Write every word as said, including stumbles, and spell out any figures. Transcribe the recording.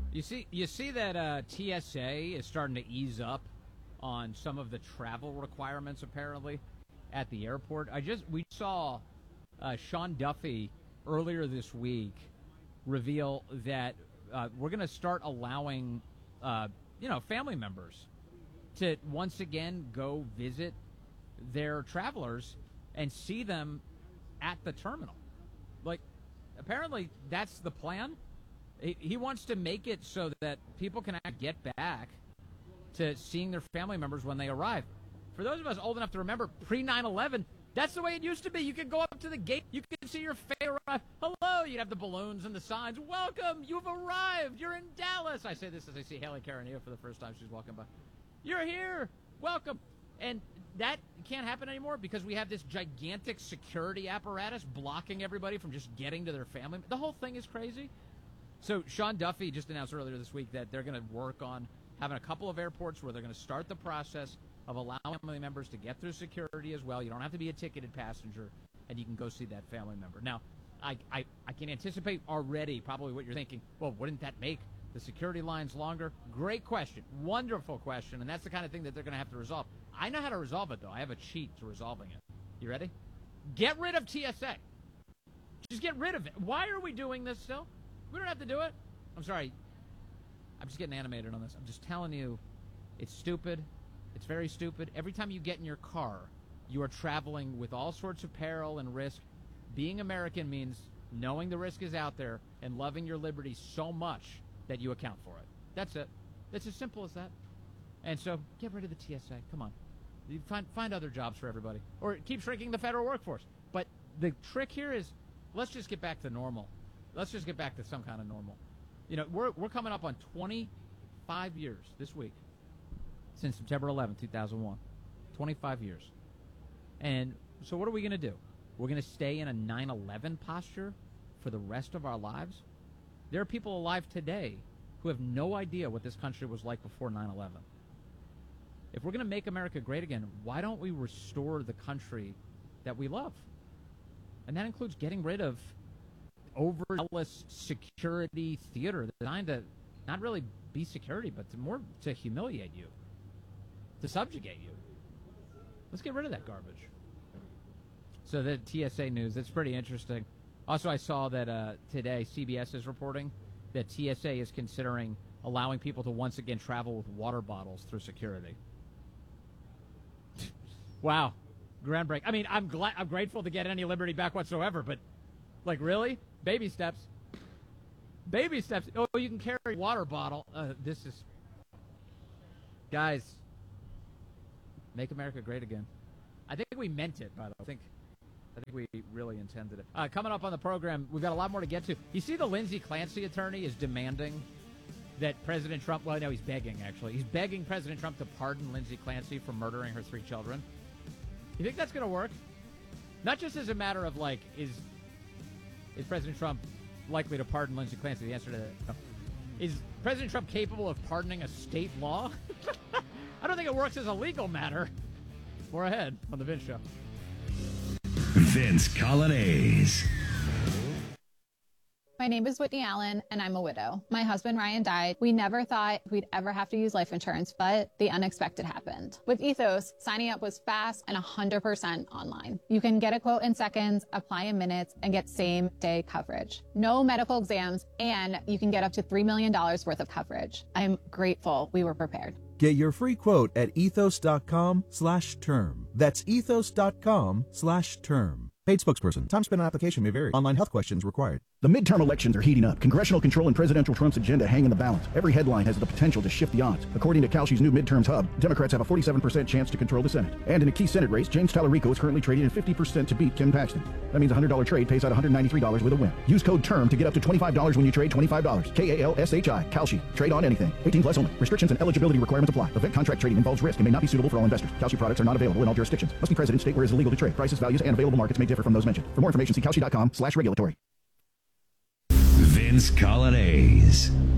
You see, you see that uh, T S A is starting to ease up on some of the travel requirements, apparently, at the airport. I just we saw uh, Sean Duffy earlier this week reveal that uh, we're going to start allowing, uh, you know, family members to once again go visit their travelers and see them at the terminal. Like, apparently that's the plan. He, he wants to make it so that people can get back to seeing their family members when they arrive. For those of us old enough to remember pre nine eleven, that's the way it used to be. You could go up to the gate. You could see your family arrive. Hello. You'd have the balloons and the signs. Welcome. You've arrived. You're in Dallas. I say this as I see Haley Caranillo for the first time. She's walking by. You're here. Welcome. And that can't happen anymore because we have this gigantic security apparatus blocking everybody from just getting to their family. The whole thing is crazy. So Sean Duffy just announced earlier this week that they're going to work on having a couple of airports where they're going to start the process of allowing family members to get through security as well. You don't have to be a ticketed passenger, and you can go see that family member. Now, I, I, I can anticipate already probably what you're thinking. Well, wouldn't that make the security lines longer? Great question. Wonderful question, and that's the kind of thing that they're going to have to resolve. I know how to resolve it, though. I have a cheat to resolving it. You ready? Get rid of T S A. Just get rid of it. Why are we doing this still? We don't have to do it. I'm sorry. I'm just getting animated on this. I'm just telling you, it's stupid. It's very stupid. Every time you get in your car, you are traveling with all sorts of peril and risk. Being American means knowing the risk is out there and loving your liberty so much that you account for it. That's it. It's as simple as that. And so get rid of the T S A. Come on. You find, find other jobs for everybody. Or keep shrinking the federal workforce. But the trick here is let's just get back to normal. Let's just get back to some kind of normal. You know, we're we're coming up on twenty-five years this week since September eleventh, two thousand one. twenty-five years. And so what are we going to do? We're going to stay in a nine eleven posture for the rest of our lives? There are people alive today who have no idea what this country was like before nine eleven. If we're going to make America great again, why don't we restore the country that we love? And that includes getting rid of over-zealous security theater designed to not really be security, but to more to humiliate you, to subjugate you. Let's get rid of that garbage. So the T S A news, that's pretty interesting. Also, I saw that uh, today C B S is reporting that T S A is considering allowing people to once again travel with water bottles through security. Wow. Groundbreak. I mean, I'm glad, I'm grateful to get any liberty back whatsoever, but like, really? Baby steps. Baby steps. Oh, you can carry a water bottle. Uh, this is... Guys, make America great again. I think we meant it, by the way. I think, I think we really intended it. Uh, coming up on the program, we've got a lot more to get to. You see the Lindsey Clancy attorney is demanding that President Trump... Well, no, he's begging, actually. He's begging President Trump to pardon Lindsey Clancy for murdering her three children. You think that's going to work? Not just as a matter of, like, is... Is President Trump likely to pardon Lindsey Clancy? The answer to that no. Is President Trump capable of pardoning a state law? I don't think it works as a legal matter. More ahead on The Vince Show. Vince Coglianese. My name is Whitney Allen, and I'm a widow. My husband, Ryan, died. We never thought we'd ever have to use life insurance, but the unexpected happened. With Ethos, signing up was fast and one hundred percent online. You can get a quote in seconds, apply in minutes, and get same-day coverage. No medical exams, and you can get up to three million dollars worth of coverage. I'm grateful we were prepared. Get your free quote at ethos.com slash term. That's ethos.com slash term. Paid spokesperson. Time spent on application may vary. Online health questions required. The midterm elections are heating up. Congressional control and presidential Trump's agenda hang in the balance. Every headline has the potential to shift the odds. According to Kalshi's new midterms hub, Democrats have a forty-seven percent chance to control the Senate. And in a key Senate race, James Tallarico is currently trading at fifty percent to beat Ken Paxton. That means a one hundred dollars trade pays out one hundred ninety-three dollars with a win. Use code TERM to get up to twenty-five dollars when you trade twenty-five dollars. K A L S H I. Kalshi. Trade on anything. eighteen plus only. Restrictions and eligibility requirements apply. Event contract trading involves risk and may not be suitable for all investors. Kalshi products are not available in all jurisdictions. Must be present in state where it is illegal to trade. Prices, values, and available markets may differ from those mentioned. For more information, see kalshi.com slash regulatory. Vince Coglianese.